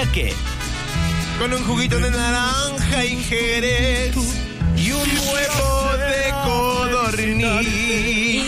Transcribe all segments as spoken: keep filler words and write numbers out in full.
qué? Con un juguito de naranja y jerez y un huevo de codorniz.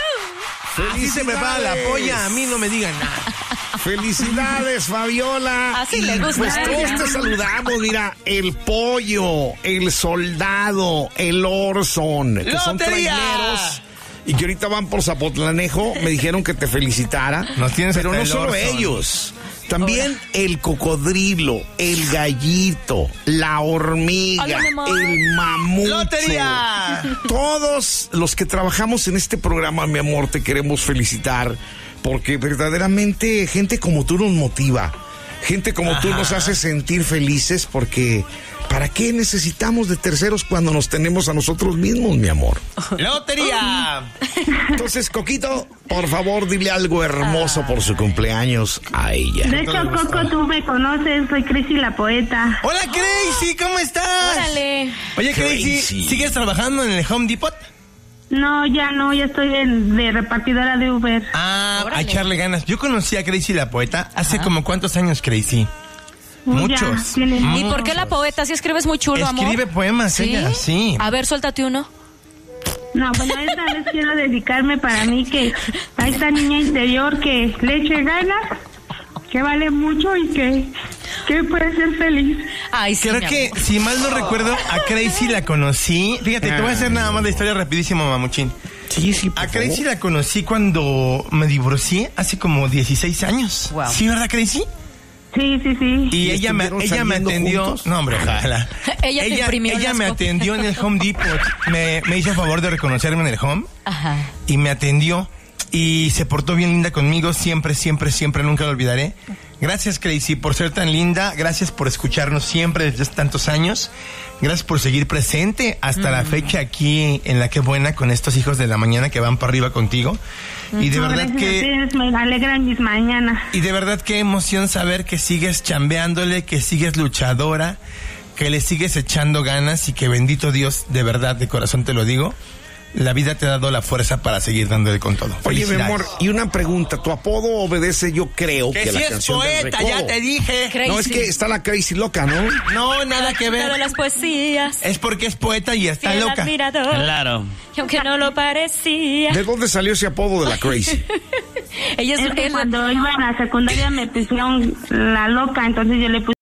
Así se me va la polla, a mí no me digan nada. Felicidades, Fabiola. Así le gusta. Pues todos te saludamos, mira, el pollo, el soldado, el Orson, que son traileros y que ahorita van por Zapotlanejo. Me dijeron que te felicitara. Nos tienes pero hasta no el solo Orson. ellos. También el cocodrilo, el gallito, la hormiga, Hola, mi amor. el mamucho. ¡Lotería! Todos los que trabajamos en este programa, mi amor, te queremos felicitar porque verdaderamente gente como tú nos motiva. Gente como Ajá. tú nos hace sentir felices porque ¿para qué necesitamos de terceros cuando nos tenemos a nosotros mismos, mi amor? ¡Lotería! Entonces, Coquito, por favor, dile algo hermoso por su cumpleaños a ella. De hecho, Coco, tú me conoces, soy Crazy la poeta. Hola, Crazy, ¿cómo estás? Órale. Oye, Crazy, Crazy. ¿sigues trabajando en el Home Depot? No, ya no, ya estoy en- de repartidora de Uber. Ah, Órale. a echarle ganas. Yo conocí a Crazy la poeta hace como cuántos años, Crazy. Uy, Muchos. ya, tiene- Mm. ¿Y por qué la poeta? Si escribes muy chulo, amor. Escribe poemas ella, sí. A ver, suéltate uno. No, bueno, esta vez quiero dedicarme para mí que a esta niña interior que le eche ganas, que vale mucho y que, que puede ser feliz. Ay, sí, Creo mi que, amor. si mal no recuerdo, a Crazy la conocí. Fíjate, te voy a hacer nada más la historia rapidísimo, mamuchín. Sí, sí, por A Crazy favor. la conocí cuando me divorcié hace como dieciséis años. Wow. ¿Sí, verdad, Crazy? Sí, sí, sí. Y ¿Y ella me, estuvieron ella me saliendo atendió. juntos? No, hombre, ojalá. Ella te imprimió ella las me copias. atendió en el Home Depot. Me, me hizo favor de reconocerme en el Home Ajá. y me atendió. Y se portó bien linda conmigo. Siempre, siempre, siempre, nunca lo olvidaré. Gracias, Crazy, por ser tan linda. Gracias por escucharnos siempre desde hace tantos años. Gracias por seguir presente hasta la fecha aquí en La Qué Buena con estos hijos de la mañana que van para arriba contigo. Y de No, verdad gracias a que... ustedes, me alegran mis mañanas. Y de verdad qué emoción saber que sigues chambeándole, que sigues luchadora, que le sigues echando ganas y que bendito Dios, de verdad, de corazón te lo digo, la vida te ha dado la fuerza para seguir dándole con todo. Oye, mi Felicidades. amor, y una pregunta. Tu apodo obedece, yo creo, que, Que la si es canción del poeta, recodo. ya te dije. Crazy. No, es que está la Crazy loca, ¿no? No, nada que Pero ver. las poesías. Es porque es poeta y está Fiel loca. admirador. Claro. Y aunque no lo parecía. ¿De dónde salió ese apodo de la Crazy? Ella es, Es que es- cuando iba en la secundaria me pusieron la loca, entonces yo le puse.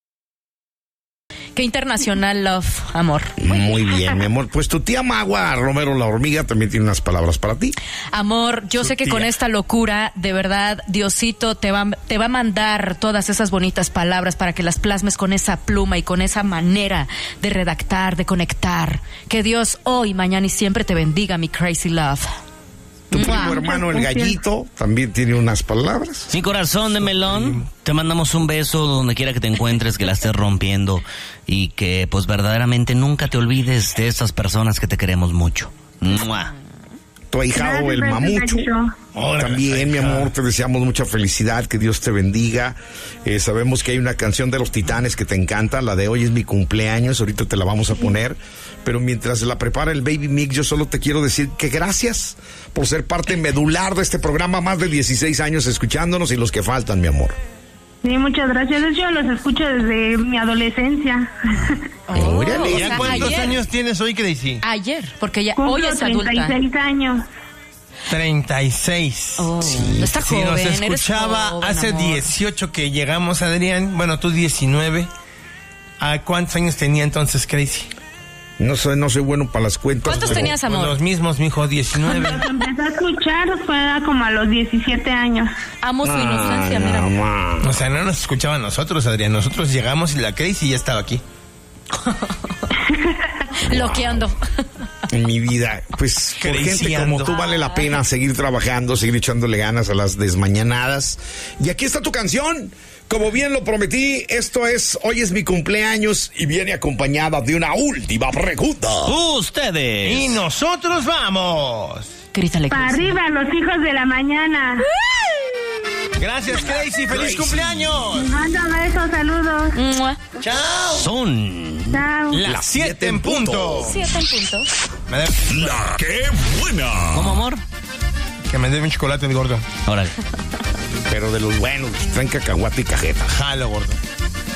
Qué internacional love, amor. Muy bien, mi amor. Pues tu tía Magua Romero la hormiga también tiene unas palabras para ti. Amor, yo Su sé que tía. con esta locura, de verdad, Diosito te va, te va a mandar todas esas bonitas palabras para que las plasmes con esa pluma y con esa manera de redactar, de conectar. Que Dios hoy, mañana y siempre te bendiga, mi crazy love. Tu Mua. primo hermano el gallito también tiene unas palabras. Mi corazón de melón, te mandamos un beso donde quiera que te encuentres, que la estés rompiendo y que pues verdaderamente nunca te olvides de esas personas que te queremos mucho. ¡Mua! Tu ahijado el Gracias, mamucho. Gacho. Hola, También, mi hija. amor, te deseamos mucha felicidad, que Dios te bendiga. Eh, sabemos que hay una canción de los Titanes que te encanta, la de hoy es mi cumpleaños, ahorita te la vamos a poner. Pero mientras la prepara el Baby Mix, yo solo te quiero decir que gracias por ser parte medular de este programa, más de dieciséis años escuchándonos y los que faltan, mi amor. Sí, muchas gracias. Yo los escucho desde mi adolescencia. Órale. o ¿Ya sea, cuántos ayer. años tienes hoy, Crazy? Ayer, porque ya Cumplo hoy es adulta. treinta y seis años. treinta y seis. Oh, no está Si joven, nos eres escuchaba joven, hace amor. dieciocho que llegamos, Adrián, bueno, tú diecinueve. ¿A cuántos años tenía entonces Crazy? No soy, no soy bueno para las cuentas. ¿Cuántos pero- tenías, Pues amor? los mismos, mijo, diecinueve. Cuando empecé a escuchar fue como a los diecisiete años. Amo su inocencia, Ay, mira. mamá. O sea, no nos escuchaba a nosotros, Adrián. Nosotros llegamos y la Crazy ya estaba aquí. Loqueando. En mi vida, pues por gente Creciando. como tú vale la pena seguir trabajando, seguir echándole ganas a las desmañanadas. Y aquí está tu canción. Como bien lo prometí, esto es Hoy es mi cumpleaños y viene acompañada de una última pregunta. Ustedes. Y nosotros vamos. Grítale, Para Crazy. arriba, los hijos de la mañana. Gracias, Crazy. ¡Feliz Crazy. cumpleaños! Manda besos, saludos. Mua. ¡Chao! Son Chao. Las siete en punto. Siete en punto. Me da- La que buena. ¿Cómo, amor? Que me dé un chocolate el gordo. Órale. pero de los buenos, traen cacahuate y cajeta. Jalo, gordo.